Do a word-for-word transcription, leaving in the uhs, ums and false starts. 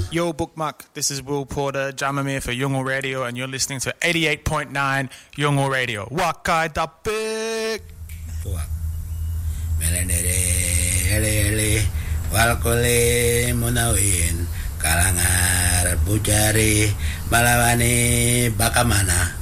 Yo, Bookmark, this is Will Porter, Jamamir for Yungle Radio, and you're listening to eighty-eight point nine Yungle Radio. Wakai Tapik! Melenere, Walkole, Monawin, Kalangar, Bujari, Malawani, Bakamana.